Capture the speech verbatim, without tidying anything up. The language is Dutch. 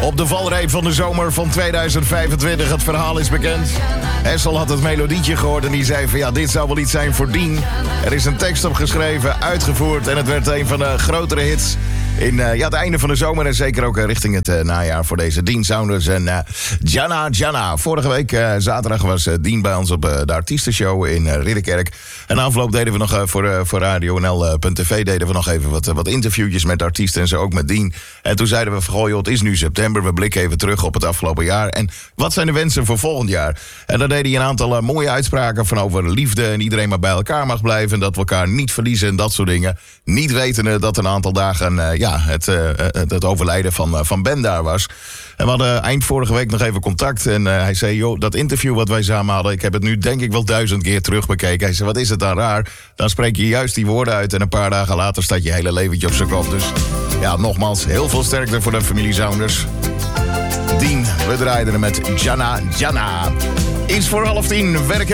Op de valreep van de zomer van tweeduizend vijfentwintig. Het verhaal is bekend. Hessel had het melodietje gehoord en die zei van ja, dit zou wel iets zijn voor Dean. Er is een tekst op geschreven, uitgevoerd en het werd een van de grotere hits in uh, ja, het einde van de zomer en zeker ook uh, richting het uh, najaar voor deze Dean Saunders en uh, Jana Jana. Vorige week uh, zaterdag was uh, Dean bij ons op uh, de artiestenshow in uh, Ridderkerk. En afloop deden we nog uh, voor, uh, voor Radio N L punt T V deden we nog even wat, uh, wat interviewtjes met artiesten en zo ook met Dean. En toen zeiden we van goh joh, het is nu september, we blikken even terug op het afgelopen jaar. En wat zijn de wensen voor volgend jaar? En dan deed hij een aantal uh, mooie uitspraken van over liefde en iedereen maar bij elkaar mag blijven en dat we elkaar niet verliezen en dat soort dingen. Niet wetende dat een aantal dagen uh, ja, het, uh, het overlijden van, uh, van Ben daar was. En we hadden eind vorige week nog even contact. En uh, hij zei, joh, dat interview wat wij samen hadden, ik heb het nu denk ik wel duizend keer terugbekeken. Hij zei, wat is het dan raar? Dan spreek je juist die woorden uit en een paar dagen later staat je hele leventje op zijn kop. Dus ja, nogmaals, heel veel sterkte voor de familie Saunders. Dean, we draaiden hem met Jana Jana. Iets voor half tien, werken.